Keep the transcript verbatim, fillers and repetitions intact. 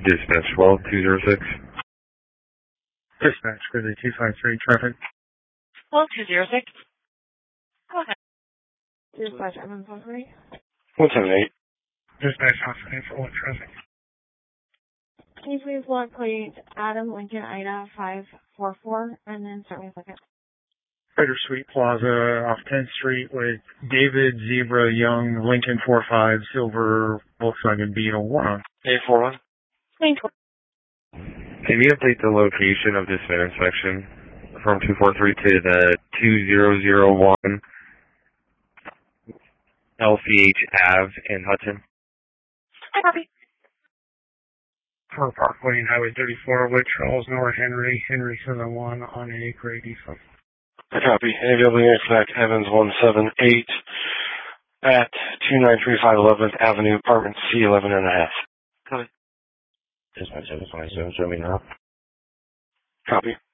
Dispatch twelve two zero six. Dispatch Grizzly two five three, traffic. twelve two zero six. Go ahead. Dispatch Evans one three. one seven eight. Dispatch Hospital for what traffic? Can you please log plate Adam Lincoln Ida five four four and then start me a second? Bittersweet Plaza off tenth Street with David Zebra Young Lincoln four five Silver Volkswagen Beetle one on. eight four one. Main twelve. Can you update the location of this intersection from two four three to the two zero zero one L C H Ave in Hudson? I copy. Per Parkway and Highway thirty-four with Charles North Henry, Henry seven one on a gray diesel. I copy. A W X Evans one seven eight at two nine three five eleventh Avenue, apartment C eleven and a half. Copy. Dispatch seven five seven, show me now. Copy.